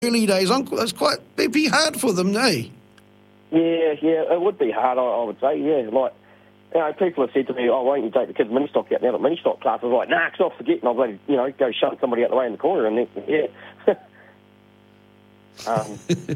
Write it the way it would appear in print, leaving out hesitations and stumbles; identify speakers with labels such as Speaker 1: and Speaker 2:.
Speaker 1: early days, it's quite, it'd be hard for them, eh?
Speaker 2: Yeah, it would be hard, I would say, yeah. Like, you know, people have said to me, oh, why don't you take the kids' mini stock out now? The mini stock class is like, nah, it's off, forget, and I'll go, go shut somebody out the way in the corner, and then, yeah.